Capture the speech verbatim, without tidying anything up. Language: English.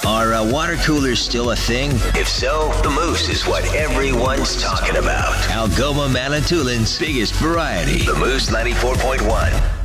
Are uh, water coolers still a thing? If so, the Moose is what everyone's talking about. Algoma Manitoulin's biggest variety. The Moose ninety-four point one.